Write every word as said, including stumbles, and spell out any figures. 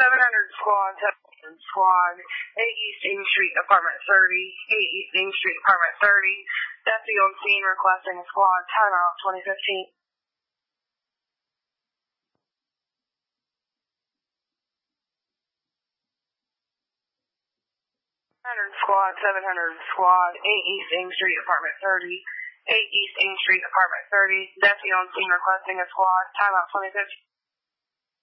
seven hundred squad, seven hundred squad, eight East Ames Street, apartment thirty, eight East Ames Street, apartment thirty, deputy on scene requesting a squad, timeout twenty fifteen. seven hundred squad, seven hundred squad, eight East Ames Street, apartment thirty, eight East Ames Street, apartment thirty, deputy on scene requesting a squad, timeout twenty fifteen.